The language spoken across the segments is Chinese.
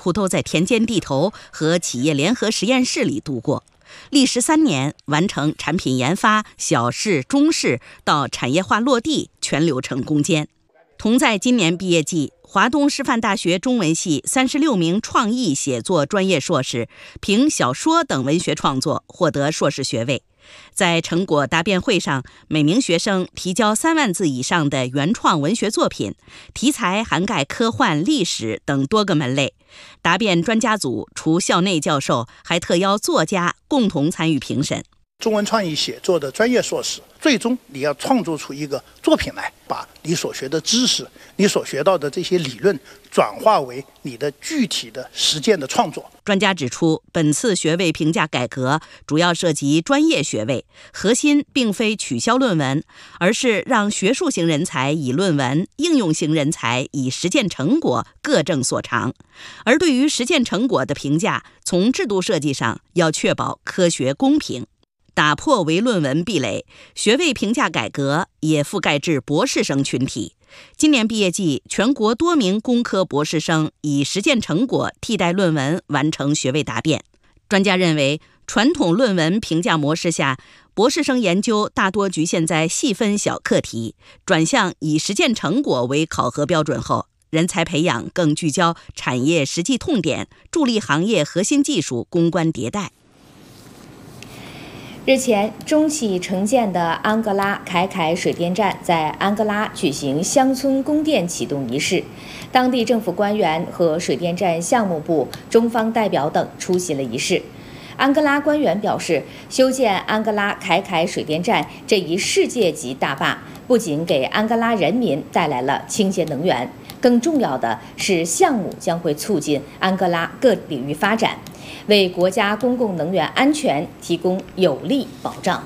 乎都在田间地头和企业联合实验室里度过。历时3年，完成产品研发、小试、中试到产业化落地全流程攻坚。同在今年毕业季，华东师范大学中文系36名创意写作专业硕士凭小说等文学创作获得硕士学位。在成果答辩会上，每名学生提交3万字以上的原创文学作品，题材涵盖科幻、历史等多个门类。答辩专家组除校内教授，还特邀作家共同参与评审。 中文创意写作的专业硕士，最终你要创作出一个作品来，把你所学的知识、你所学到的这些理论转化为你的具体的实践的创作。 专家指出，本次学位评价改革主要涉及专业学位，核心并非取消论文，而是让学术型人才以论文，应用型人才以实践成果各证所长。而对于实践成果的评价，从制度设计上要确保科学公平。打破唯论文壁垒，学位评价改革也覆盖至博士生群体。今年毕业季，全国多名工科博士生以实践成果替代论文完成学位答辩。专家认为，传统论文评价模式下，博士生研究大多局限在细分小课题，转向以实践成果为考核标准后，人才培养更聚焦产业实际痛点，助力行业核心技术攻关迭代。 日前，中企承建的安哥拉凯凯水电站在安哥拉举行乡村供电启动仪式，当地政府官员和水电站项目部、中方代表等出席了仪式。安哥拉官员表示，修建安哥拉凯凯水电站这一世界级大坝，不仅给安哥拉人民带来了清洁能源，更重要的是，项目将会促进安哥拉各领域发展，为国家公共能源安全提供有力保障。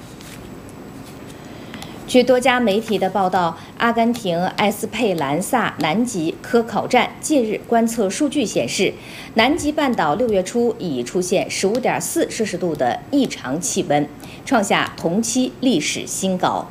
据多家媒体的报道，阿根廷埃斯佩兰萨南极科考站近日观测数据显示，南极半岛6月初已出现15.4摄氏度的异常气温，创下同期历史新高。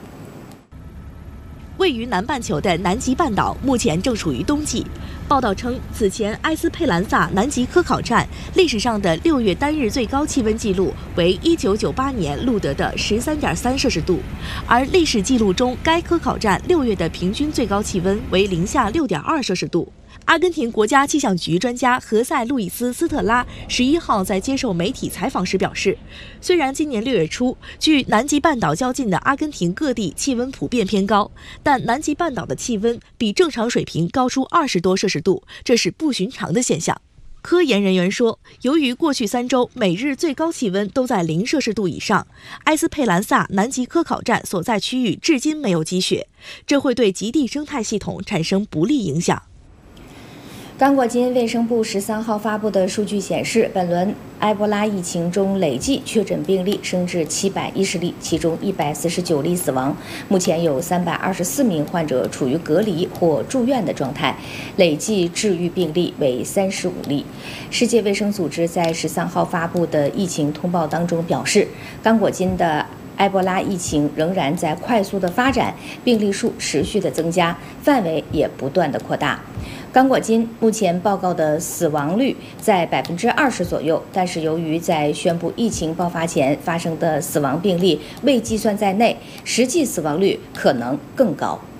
位于南半球的南极半岛目前正属于冬季。报道称，此前埃斯佩兰萨南极科考站历史上的6月单日最高气温记录为1998年录得的13.3摄氏度，而历史记录中该科考站6月的平均最高气温为零下6.2摄氏度。阿根廷国家气象局专家何塞·路易斯·斯特拉11号在接受媒体采访时表示，虽然今年6月初距南极半岛较近的阿根廷各地气温普遍偏高，但南极半岛的气温比正常水平高出20多摄氏度，这是不寻常的现象。科研人员说，由于过去3周每日最高气温都在0摄氏度以上，埃斯佩兰萨南极科考站所在区域至今没有积雪，这会对极地生态系统产生不利影响。 刚果金卫生部13号发布的数据显示，本轮埃博拉疫情中累计确诊病例升至710例，其中149例死亡。目前有324名患者处于隔离或住院的状态，累计治愈病例为35例。世界卫生组织在13号发布的疫情通报当中表示，刚果金的埃博拉疫情仍然在快速的发展，病例数持续的增加，范围也不断的扩大。刚果金目前报告的死亡率在20%左右，但是由于在宣布疫情爆发前发生的死亡病例未计算在内，实际死亡率可能更高。